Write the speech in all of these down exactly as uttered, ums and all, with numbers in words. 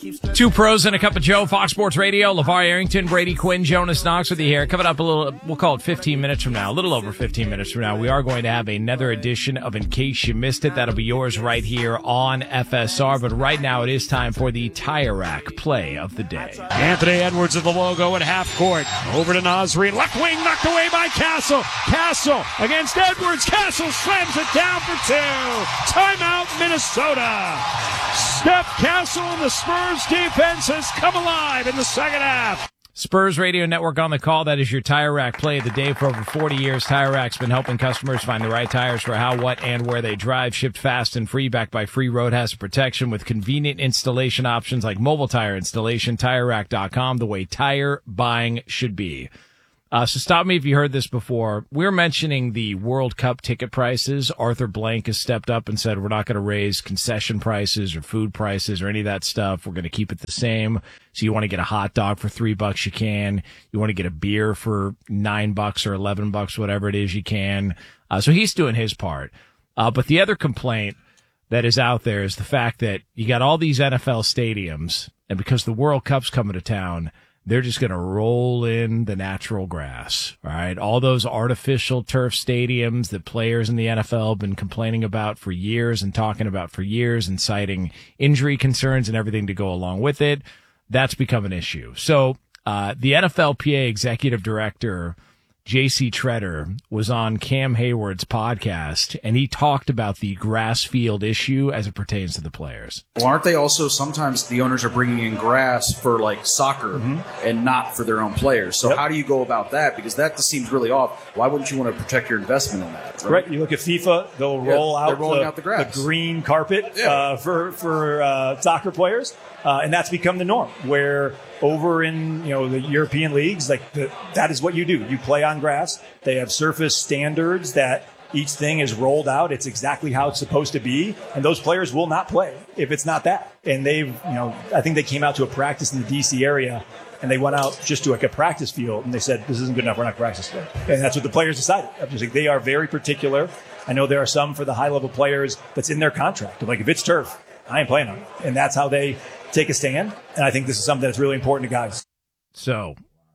Two pros and a cup of Joe, Fox Sports Radio. LeVar Arrington, Brady Quinn, Jonas Knox with you here. Coming up a little, we'll call it fifteen minutes from now, a little over fifteen minutes from now, we are going to have another edition of In Case You Missed It. That'll be yours right here on F S R. But right now it is time for the Tire Rack play of the day. Anthony Edwards at the logo at half court. Over to Nasri. Left wing knocked away by Castle. Castle against Edwards. Castle slams it down for two. Timeout, Minnesota. Steph Castle and the Spurs defense has come alive in the second half. Spurs Radio Network on the call. That is your Tire Rack play of the day. For over forty years, Tire Rack's been helping customers find the right tires for how, what, and where they drive. Shipped fast and free, backed by free road hazard protection with convenient installation options like mobile tire installation. Tire Rack dot com, the way tire buying should be. Uh, so stop me if you heard this before. We're mentioning the World Cup ticket prices. Arthur Blank has stepped up and said we're not going to raise concession prices or food prices or any of that stuff. We're going to keep it the same. So you want to get a hot dog for three bucks, you can. You want to get a beer for nine bucks or eleven bucks, whatever it is, you can. Uh, so he's doing his part. Uh, but the other complaint that is out there is the fact that you got all these N F L stadiums, and because the World Cup's coming to town, they're just going to roll in the natural grass, all right? All those artificial turf stadiums that players in the N F L have been complaining about for years and talking about for years and citing injury concerns and everything to go along with it, that's become an issue. So uh the N F L P A executive director, J C Treader, was on Cam Hayward's podcast, and he talked about the grass field issue as it pertains to the players. Well, aren't they also sometimes the owners are bringing in grass for like soccer mm-hmm. and not for their own players? So yep. How do you go about that? Because that just seems really off. Why wouldn't you want to protect your investment in that? Right. right. You look at FIFA; they'll yeah, roll out, rolling the, out the, grass. the green carpet yeah. uh, for for uh, soccer players, uh, and that's become the norm. Where over in you know the European leagues, like the, that is what you do. You play on grass. They have surface standards that each thing is rolled out. It's exactly how it's supposed to be. And those players will not play if it's not that. And they've, you know, I think they came out to a practice in the D C area and they went out just to like a practice field and they said, this isn't good enough. We're not practicing. And that's what the players decided. I'm just like, they are very particular. I know there are some for the high level players that's in their contract. Like if it's turf, I ain't playing on it. And that's how they take a stand. And I think this is something that's really important to guys. So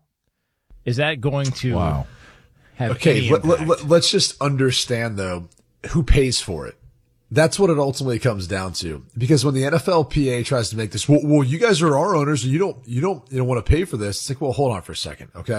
is that going to, wow. have okay, let, let, let's just understand, though, who pays for it. That's what it ultimately comes down to. Because when the N F L P A tries to make this, well, well you guys are our owners, and you don't, you don't, you don't want to pay for this. It's like, well, hold on for a second, okay?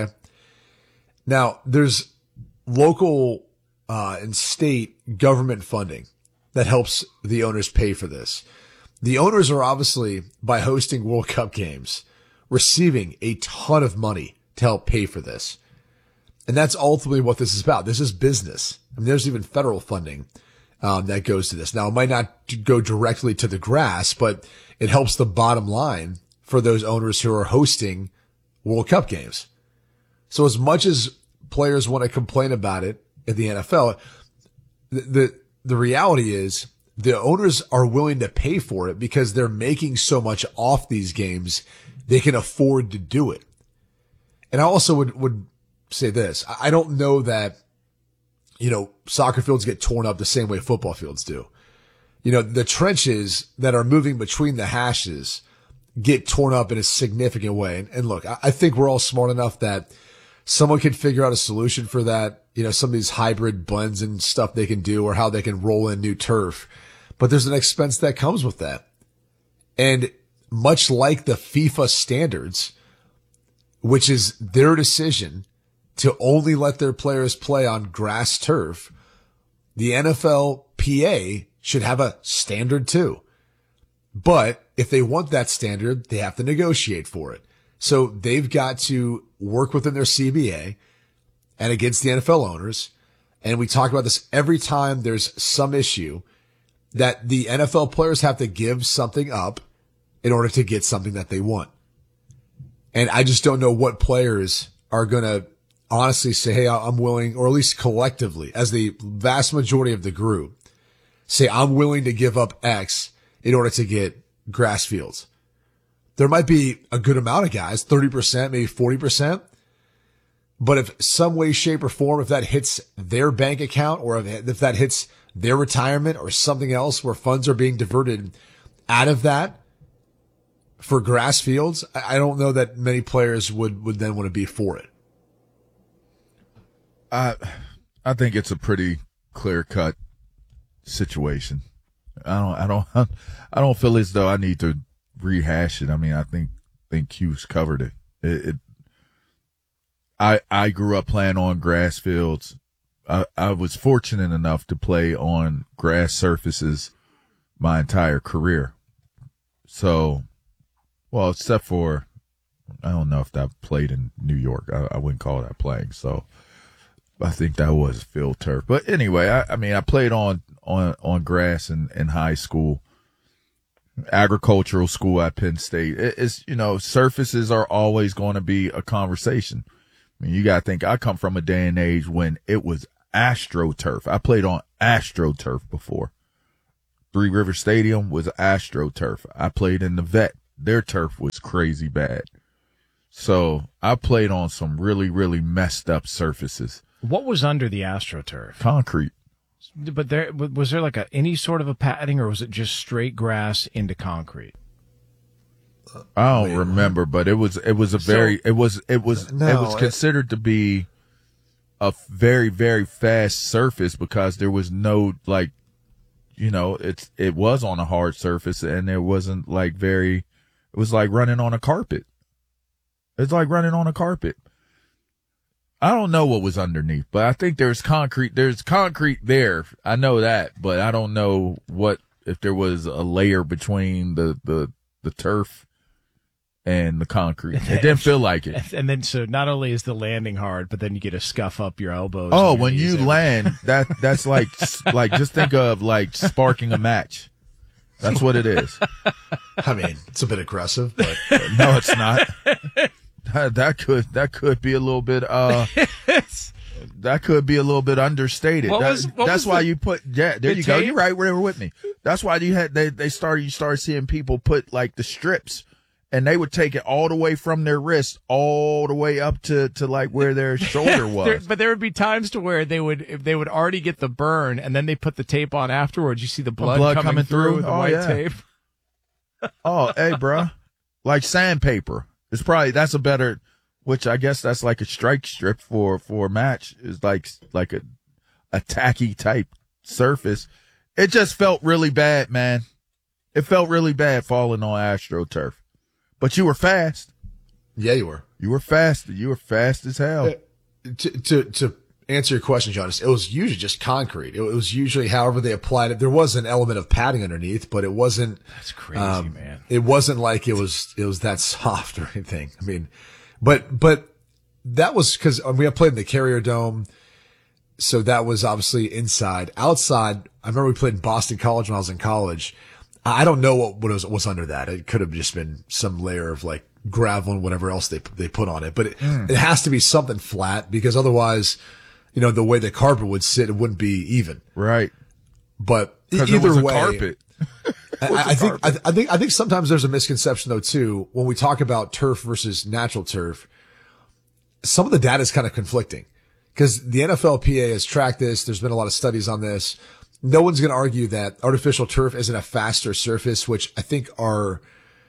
Now, there's local uh, and state government funding that helps the owners pay for this. The owners are obviously, by hosting World Cup games, receiving a ton of money to help pay for this. And that's ultimately what this is about. This is business. I mean, there's even federal funding um, that goes to this. Now, it might not go directly to the grass, but it helps the bottom line for those owners who are hosting World Cup games. So as much as players want to complain about it in the N F L, the, the, the reality is the owners are willing to pay for it because they're making so much off these games, they can afford to do it. And I also would, would, say this. I don't know that, you know, soccer fields get torn up the same way football fields do. You know, the trenches that are moving between the hashes get torn up in a significant way. And, and look, I, I think we're all smart enough that someone can figure out a solution for that. You know, some of these hybrid blends and stuff they can do or how they can roll in new turf. But there's an expense that comes with that. And much like the FIFA standards, which is their decision to only let their players play on grass turf, the N F L P A should have a standard too. But if they want that standard, they have to negotiate for it. So they've got to work within their C B A and against the N F L owners. And we talk about this every time there's some issue that the N F L players have to give something up in order to get something that they want. And I just don't know what players are going to honestly say, hey, I'm willing, or at least collectively, as the vast majority of the group, say, I'm willing to give up X in order to get grass fields. There might be a good amount of guys, thirty percent, maybe forty percent. But if some way, shape, or form, if that hits their bank account or if, if that hits their retirement or something else where funds are being diverted out of that, for grass fields, I don't know that many players would, would then want to be for it. I, I think it's a pretty clear cut situation. I don't, I don't, I don't feel as though I need to rehash it. I mean, I think, think Q's covered it. It, it I, I grew up playing on grass fields. I, I was fortunate enough to play on grass surfaces my entire career. So, well, except for, I don't know if I played in New York. I, I wouldn't call that playing. So I think that was field turf. But anyway, I, I mean, I played on, on, on grass in, in high school, agricultural school at Penn State. It, it's, you know, surfaces are always going to be a conversation. I mean, you got to think, I come from a day and age when it was AstroTurf. I played on AstroTurf before. Three River Stadium was AstroTurf. I played in the Vet. Their turf was crazy bad. So I played on some really, really messed up surfaces. What was under the AstroTurf? Concrete. But there was there like a any sort of a padding, or was it just straight grass into concrete? I don't remember, but it was it was a very it was it was No, it was considered to be a very, very fast surface because there was no, like, you know, it's it was on a hard surface, and it wasn't like very, it was like running on a carpet. It's like running on a carpet. I don't know what was underneath, but I think there's concrete. There's concrete there. I know that, but I don't know what, if there was a layer between the, the, the turf and the concrete. It didn't feel like it. And then, so not only is the landing hard, but then you get a scuff up your elbows. Oh, your when knees, you everything. land, that that's like like just think of like sparking a match. That's what it is. I mean, it's a bit aggressive, but No, it's not. That, that could that could be a little bit uh that could be a little bit understated. What That- was- what that's was why the- you put yeah, there the you go. tape? You're right, they were with me. That's why you had they they started you started seeing people put like the strips, and they would take it all the way from their wrist all the way up to, to like where their shoulder was. There, but there would be times to where they would if they would already get the burn, and then they put the tape on afterwards. You see the blood, blood coming, coming through, through? with the Oh, white yeah. tape. Oh, hey, bro. Like sandpaper. It's probably, that's a better, which I guess that's like a strike strip for, for a match, is like, like a, a tacky type surface. It just felt really bad, man. It felt really bad falling on AstroTurf. But you were fast. yeah, you were. You were fast. You were fast as hell. To, to, to answer your question, Jonas, it was usually just concrete. It was usually however they applied it. There was an element of padding underneath, but it wasn't, That's crazy, um, man. it wasn't like it was, it was that soft or anything. I mean, but, but that was because we had played in the Carrier Dome. So that was obviously inside. Outside, I remember we played in Boston College when I was in college. I don't know what, what was, was under that. It could have just been some layer of like gravel and whatever else they, they put on it, but it, mm. it has to be something flat because otherwise, you know, the way the carpet would sit, it wouldn't be even. Right. But e- Because either it was way, a carpet. I, I think, I, I think, I think sometimes there's a misconception though too, when we talk about turf versus natural turf, some of the data is kind of conflicting because the N F L P A has tracked this. There's been a lot of studies on this. No one's going to argue that artificial turf isn't a faster surface, which I think our,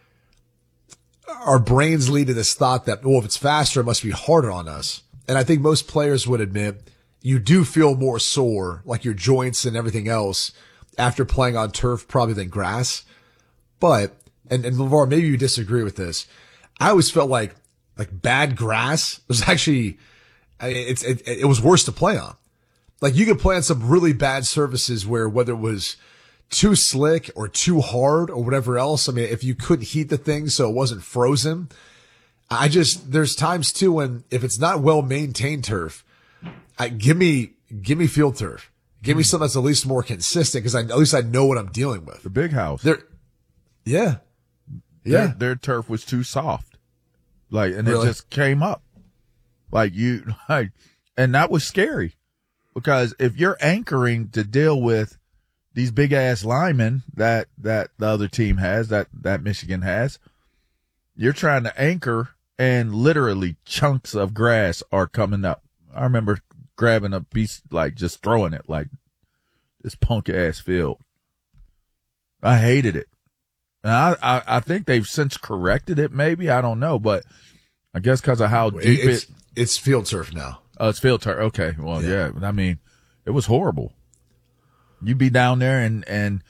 our brains lead to this thought that, well, if it's faster, it must be harder on us. And I think most players would admit you do feel more sore, like your joints and everything else after playing on turf probably than grass. But, and, and LeVar, maybe you disagree with this. I always felt like, like bad grass was actually, it's, it, it was worse to play on. Like you could play on some really bad surfaces where whether it was too slick or too hard or whatever else. I mean, if you couldn't heat the thing so it wasn't frozen, I just, there's times too when if it's not well maintained turf, I give me, give me field turf. Give me something that's at least more consistent because I, at least I know what I'm dealing with. The big house. There, yeah. Yeah. Their, their turf was too soft. Like, and Really? it just came up. Like you, like, and that was scary. Because if you're anchoring to deal with these big ass linemen that, that the other team has, that, that Michigan has, you're trying to anchor and literally chunks of grass are coming up. I remember grabbing a piece, like just throwing it like this punk ass field. I hated it. And I, I, I think they've since corrected it, maybe. I don't know, but I guess because of how deep it's, it. It's field turf now. Oh, it's field turf. Okay. Well, yeah. yeah. I mean, it was horrible. You'd be down there and, and,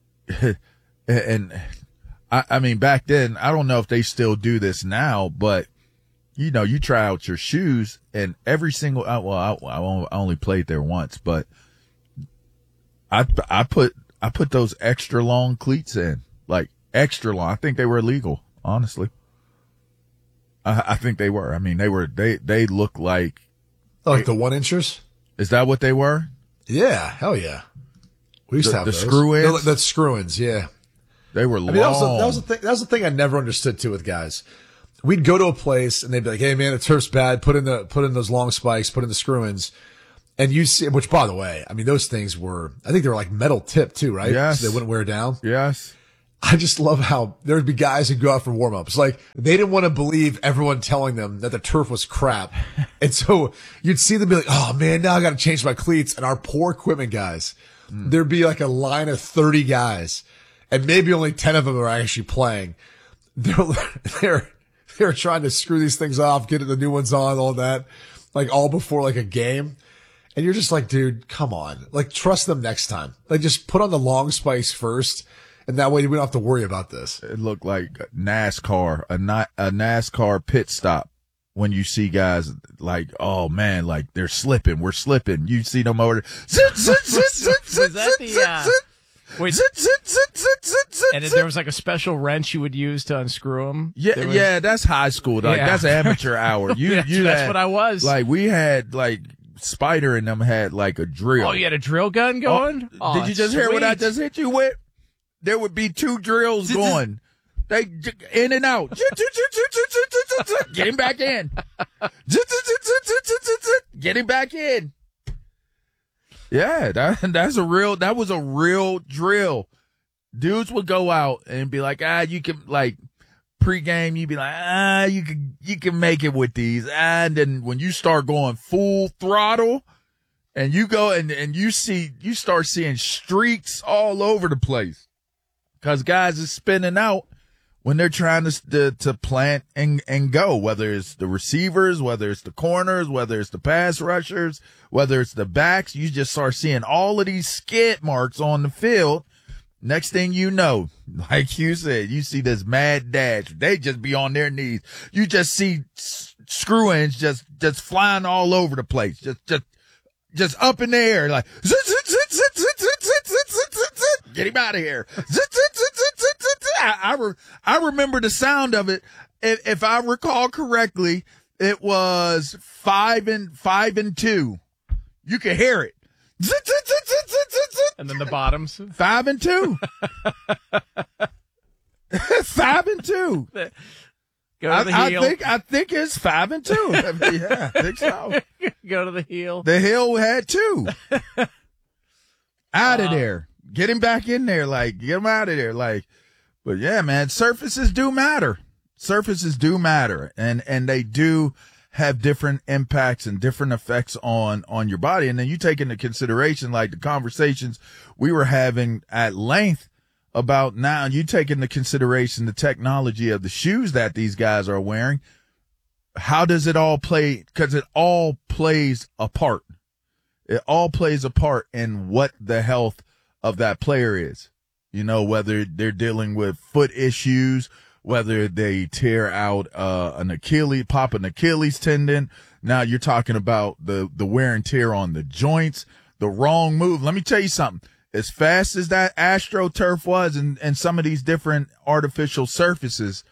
and I, I mean, back then, I don't know if they still do this now, but you know, you try out your shoes and every single, well, I, I only played there once, but I, I put, I put those extra long cleats in, like extra long. I think they were illegal, honestly. I, I think they were. I mean, they were, they, they look like. Oh, like the one inchers? Is that what they were? Yeah. Hell yeah. We used the, to have the those. screw ins. The, the screw ins. Yeah. They were I long. mean, that was, the, that was the thing. That was the thing I never understood too with guys. We'd go to a place and they'd be like, "Hey man, the turf's bad. Put in the, put in those long spikes, put in the screw ins." And you see, which by the way, I mean, those things were, I think they were like metal tip too, right? Yes. So they wouldn't wear down. Yes. I just love how there would be guys who go out for warm ups. Like they didn't want to believe everyone telling them that the turf was crap. And so you'd see them be like, "Oh man, now I got to change my cleats." And our poor equipment guys, mm. there'd be like a line of thirty guys and maybe only ten of them are actually playing. They're, they're, they're trying to screw these things off, get the new ones on, all that, like all before like a game. And you're just like, dude, come on. Like trust them next time. Like just put on the long spikes first. And that way we don't have to worry about this. It looked like NASCAR, a, a NASCAR pit stop when you see guys like, oh man, like they're slipping. We're slipping. You see them over there. Was that the, uh, wait, and if there was like a special wrench you would use to unscrew them? Yeah, was, yeah, that's high school. Like yeah. that's amateur hour. You, that's, you that's had, what I was. Like we had like Spider and them had like a drill. Oh, you had a drill gun going? Oh, oh, did you just sweet. hear what I just hit you with? There would be two drills going. They in and out. Get him back in. Get him back in. Yeah, that, that's a real, that was a real drill. Dudes would go out and be like, ah, you can, like, pregame, you'd be like, ah, you can, you can make it with these. And then when you start going full throttle and you go and, and you see, you start seeing streaks all over the place. Cause guys are spinning out when they're trying to, to, to plant and, and go, whether it's the receivers, whether it's the corners, whether it's the pass rushers, whether it's the backs, you just start seeing all of these skid marks on the field. Next thing you know, like you said, you see this mad dash. They just be on their knees. You just see s- screw-ins just, just flying all over the place. Just, just, just up in the air, like, get him out of here. I, I, re, I remember the sound of it. If, if I recall correctly, it was five and five and two. You could hear it. And then the bottoms. Five and two. Five and two. Go to the I, heel. I think I think it's five and two. Yeah, I think so. Go to the heel. The heel had two. Out of uh, there. Get him back in there. Like, get him out of there. Like, but yeah, man, surfaces do matter. Surfaces do matter. And, and they do have different impacts and different effects on, on your body. And then you take into consideration, like the conversations we were having at length about now, you take into consideration the technology of the shoes that these guys are wearing. How does it all play? Cause it all plays a part. It all plays a part in what the health of that player is. You know, whether they're dealing with foot issues, whether they tear out uh, an Achilles, pop an Achilles tendon. Now you're talking about the, the wear and tear on the joints, the wrong move. Let me tell you something. As fast as that AstroTurf was and, and some of these different artificial surfaces,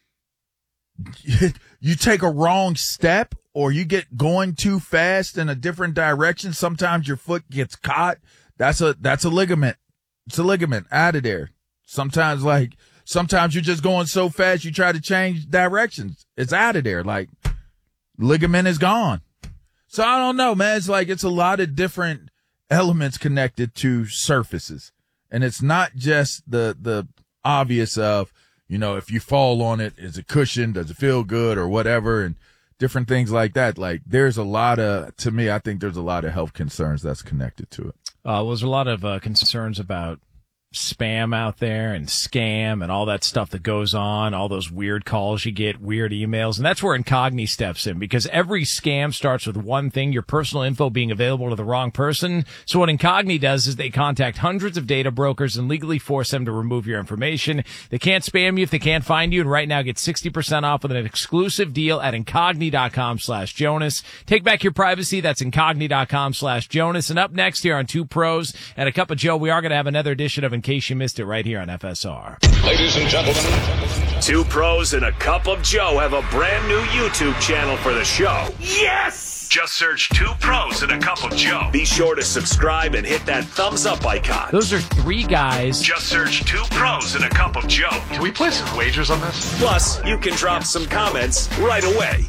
you take a wrong step or you get going too fast in a different direction. Sometimes your foot gets caught. That's a, that's a ligament. It's a ligament out of there. Sometimes like, sometimes you're just going so fast you try to change directions. It's out of there. Like ligament is gone. So I don't know, man. It's like, it's a lot of different elements connected to surfaces. And it's not just the, the obvious of, you know, if you fall on it, is it cushioned? Does it feel good or whatever? And different things like that. Like there's a lot of, to me, I think there's a lot of health concerns that's connected to it. Uh, was a lot of uh, concerns about spam out there and scam and all that stuff that goes on, all those weird calls you get, weird emails. And that's where Incogni steps in, because every scam starts with one thing, your personal info being available to the wrong person. So what Incogni does is they contact hundreds of data brokers and legally force them to remove your information. They can't spam you if they can't find you. And right now, get sixty percent off with an exclusive deal at Incogni.com slash Jonas. Take back your privacy. That's Incogni.com slash Jonas. And up next here on Two Pros and a Cup of Joe, we are going to have another edition of In Case You Missed It right here on F S R. Ladies and gentlemen, Two Pros and a Cup of Joe have a brand new YouTube channel for the show. Yes! Just search Two Pros and a Cup of Joe. Be sure to subscribe and hit that thumbs up icon. Those are three guys. Just search Two Pros and a Cup of Joe. can we place some wagers on this? Plus, you can drop some comments right away.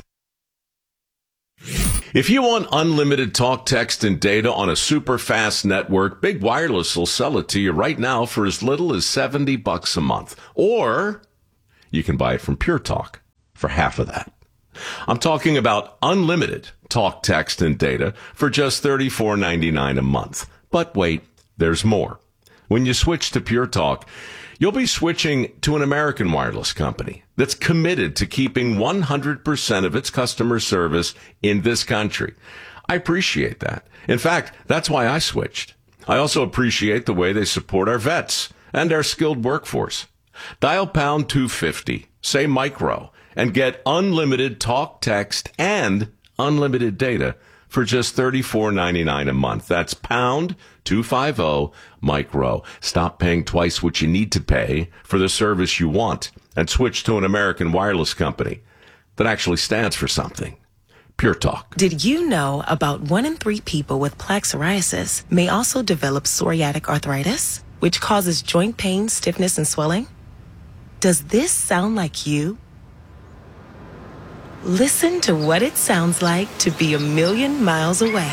If you want unlimited talk, text, and data on a super fast network, Big Wireless will sell it to you right now for as little as seventy bucks a month. Or you can buy it from Pure Talk for half of that. I'm talking about unlimited talk, text, and data for just thirty-four ninety-nine a month. But wait, there's more. When you switch to Pure Talk, you'll be switching to an American wireless company that's committed to keeping one hundred percent of its customer service in this country. I appreciate that. In fact, that's why I switched. I also appreciate the way they support our vets and our skilled workforce. Dial pound two fifty, say micro, and get unlimited talk, text, and unlimited data for just thirty-four ninety-nine a month. That's pound two fifty micro. Stop paying twice what you need to pay for the service you want and switch to an American wireless company that actually stands for something. Pure Talk. Did you know about one in three people with plaque psoriasis may also develop psoriatic arthritis, which causes joint pain, stiffness, and swelling? Does this sound like you? Listen to what it sounds like to be a million miles away.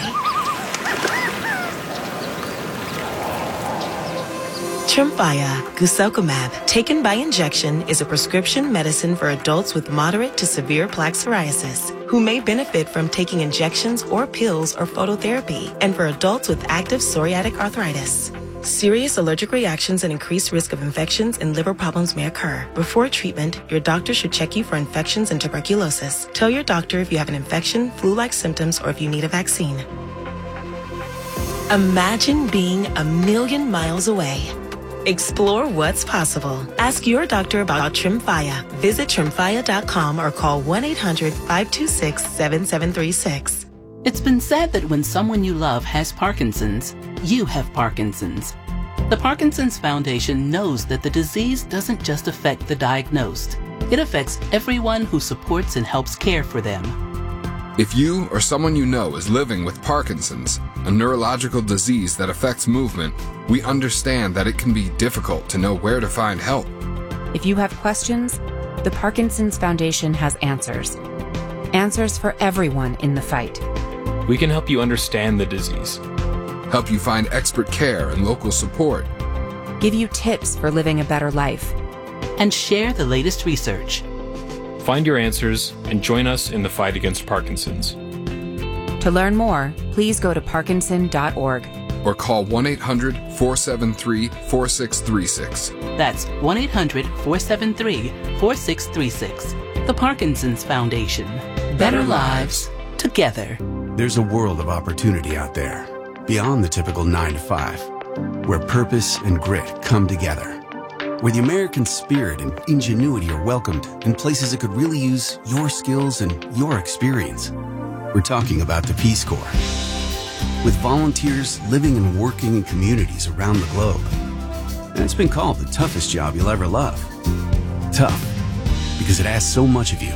Tremfya guselkumab, taken by injection, is a prescription medicine for adults with moderate to severe plaque psoriasis who may benefit from taking injections or pills or phototherapy, and for adults with active psoriatic arthritis. Serious allergic reactions and increased risk of infections and liver problems may occur. Before treatment, your doctor should check you for infections and tuberculosis. Tell your doctor if you have an infection, flu-like symptoms, or if you need a vaccine. Imagine being a million miles away. Explore what's possible. Ask your doctor about Tremfya. Visit Tremfya dot com or call one eight hundred five two six seven seven three six. It's been said that when someone you love has Parkinson's, you have Parkinson's. The Parkinson's Foundation knows that the disease doesn't just affect the diagnosed. It affects everyone who supports and helps care for them. If you or someone you know is living with Parkinson's, a neurological disease that affects movement, we understand that it can be difficult to know where to find help. If you have questions, the Parkinson's Foundation has answers. Answers for everyone in the fight. We can help you understand the disease, help you find expert care and local support, give you tips for living a better life, and share the latest research. Find your answers and join us in the fight against Parkinson's. To learn more, please go to parkinson dot org or call one eight hundred four seven three four six three six. That's one eight hundred four seven three four six three six. The Parkinson's Foundation. Better lives together. There's a world of opportunity out there, beyond the typical nine to five, where purpose and grit come together, where the American spirit and ingenuity are welcomed in places that could really use your skills and your experience. We're talking about the Peace Corps. With volunteers living and working in communities around the globe. And it's been called the toughest job you'll ever love. Tough, because it asks so much of you.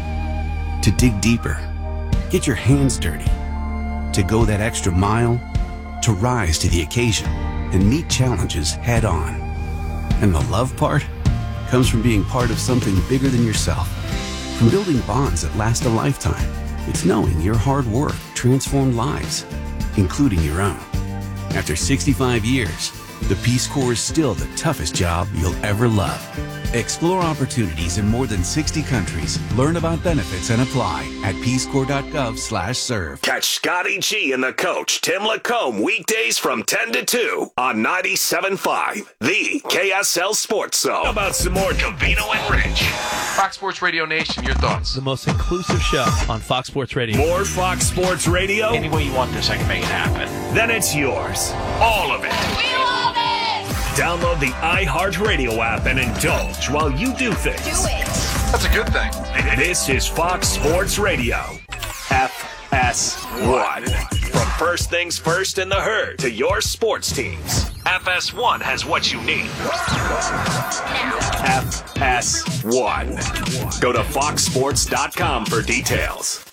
To dig deeper, get your hands dirty, to go that extra mile, to rise to the occasion and meet challenges head on. And the love part comes from being part of something bigger than yourself, from building bonds that last a lifetime. It's knowing your hard work transformed lives, including your own. After sixty-five years, the Peace Corps is still the toughest job you'll ever love. Explore opportunities in more than sixty countries. Learn about benefits and apply at peace corps dot gov slash serve. Catch Scotty G and the coach, Tim Lacombe, weekdays from ten to two on ninety-seven point five, the K S L Sports Zone. How about some more Covino and Rich? Fox Sports Radio Nation, your thoughts? The most inclusive show on Fox Sports Radio. More Fox Sports Radio? Any way you want this, I can make it happen. Then it's yours. All of it. We love it! Download the iHeartRadio app and indulge while you do things. Do it! That's a good thing. This is Fox Sports Radio. F S one. From first things first in the herd to your sports teams, F S one has what you need. F S one. Go to fox sports dot com for details.